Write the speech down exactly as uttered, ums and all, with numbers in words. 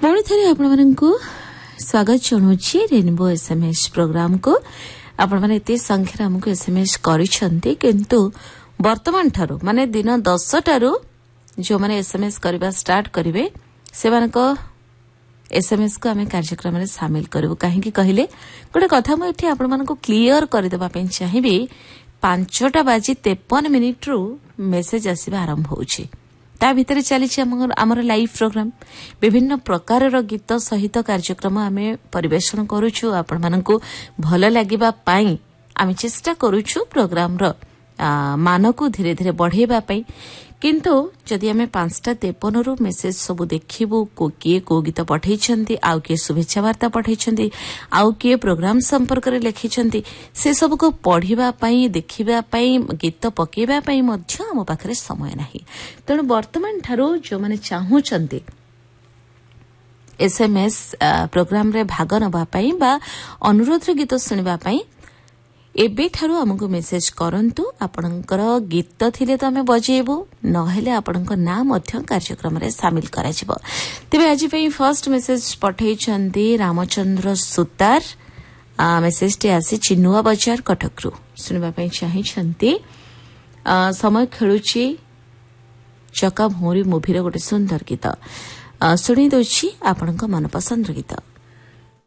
पुणी थे आपण स्वागत जनाऊँगी रेनबो एसएमएस प्रोग्राम को आपण मैंने एत संख्यार आमको एसएमएस करिसेंती किंतु वर्तमान ठारू माने दिन दसटारू जो मैंने एसएमएस करबा स्टार्ट करिवे से मानको एसएमएस को आमे कार्यक्रम में शामिल करबो काहेकि कहले गोटे कथा मु एठी आपण मानको क्लियर कर देबा पे चाहिबी पांचटा बाजी तेपन मिनिट रु मेसेज आसीबा आरंभ होउची ता भितर चली आमर लाइव प्रोग्राम विभिन्न प्रकार गीत सहित कार्यक्रम आमे परिवेषण करूछु आपण मानकु भल लागिबा पाई आमे चेष्टा करूछु प्रोग्राम रो मान को धीरे धीरे बढ़ेबा पाई किंतु जदि आमे पांचटा तेपन रु मेसेज सब देखिबु को किए को गीत पठैछंती आउ किए शुभेच्छा वार्ता पठैछंती आउ किए प्रोग्राम संपर्क रे लिखिछंती से सब को पढ़िबा पाई देखिबा पाई गीत पकेबा पाई मध्य हम पाखरे समय नाही तण वर्तमान ठारो जो माने चाहूचंती एसएमएस प्रोग्राम रे भाग नबा पाई बा अनुरोध रे गीत सुनिबा पाई एबे ठारू हमको मेसेज करंतु आपणकर गीत थिले तो हमें बजेबो नहेले आपणकर नाम मध्य कार्यक्रम रे शामिल करा जिवो तेबे आज पे फर्स्ट मेसेज पठै छंती रामचंद्र सुतार आ मेसेज टे आसी चिन्नुआ बाजार कटकरू सुनबा पई चाहि छंती समय खेलुची चका भोरी मूवी रे गोटे सुंदर गीत सुनी दोछि आपणकर मनपसंद गीत।